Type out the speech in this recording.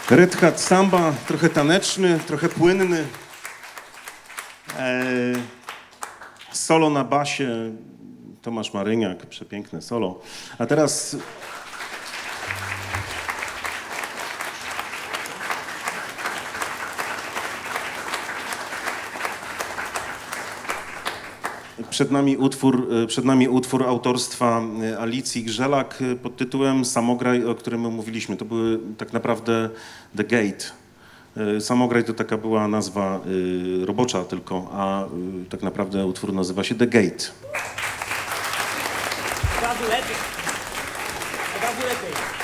Red Hat Samba, trochę taneczny, trochę płynny. Solo na basie, Tomasz Maryniak, przepiękne solo. A teraz... Przed nami utwór autorstwa Alicji Grzelak pod tytułem Samograj, o którym mówiliśmy. To były tak naprawdę The Gate. Samograj to taka była nazwa robocza tylko, a tak naprawdę utwór nazywa się The Gate. Od razu lepiej.